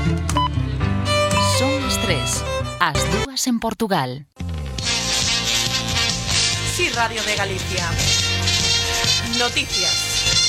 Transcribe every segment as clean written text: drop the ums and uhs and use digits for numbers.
Son as 3, as 2 en Portugal. Sí, Radio de Galicia. Noticias.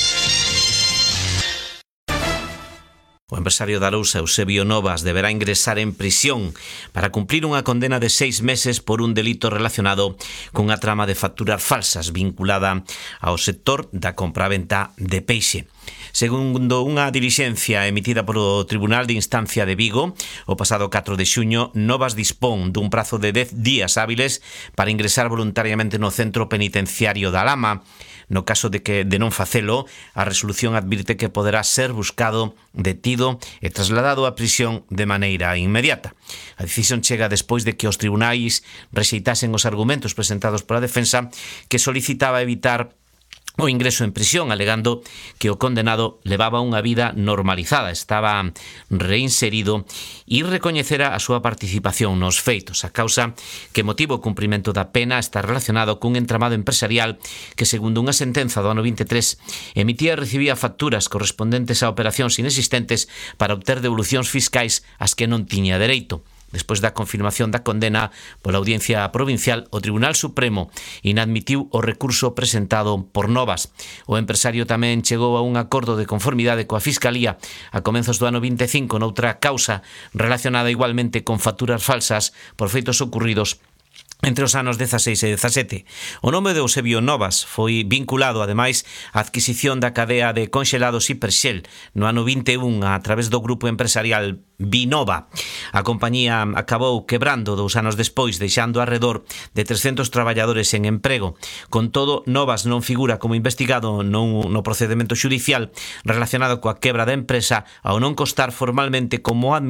O empresario da Lousa, Eusebio Novas, deberá ingresar en prisión para cumplir unha condena de 6 meses por un delito relacionado cunha trama de facturas falsas vinculada ao sector da compraventa de peixe. Segundo unha dilixencia emitida polo Tribunal de Instancia de Vigo, o pasado 4 de xuño, Novas dispón dun prazo de 10 días hábiles para ingresar voluntariamente no centro penitenciario da Lama. No caso de non facelo, a resolución advirte que poderá ser buscado, detido e trasladado á prisión de maneira inmediata. A decisión chega despois de que os tribunais rexeitasen os argumentos presentados pola defensa, que solicitaba evitar o ingreso en prisión, alegando que o condenado levaba unha vida normalizada, estaba reinserido e recoñecera a súa participación nos feitos. A causa que motiva o cumprimento da pena está relacionado cun entramado empresarial que, segundo unha sentenza do ano 23, emitía e recibía facturas correspondentes a operacións inexistentes para obter devolucións fiscais ás que non tiña dereito. Despois da confirmación da condena pola Audiencia Provincial, o Tribunal Supremo inadmitiu o recurso presentado por Novas. O empresario tamén chegou a un acordo de conformidade coa Fiscalía a comenzos do ano 25 noutra causa relacionada igualmente con facturas falsas por feitos ocurridos entre os anos 16 e 17. O nome de Eusebio Novas foi vinculado, ademais, á adquisición da cadea de conxelados Hiperxel no ano 21 a través do grupo empresarial Vinova. A compañía acabou quebrando 2 anos despois, deixando arredor de 300 traballadores en emprego. Con todo, Novas non figura como investigado no procedemento xudicial relacionado coa quebra da empresa ao non constar formalmente como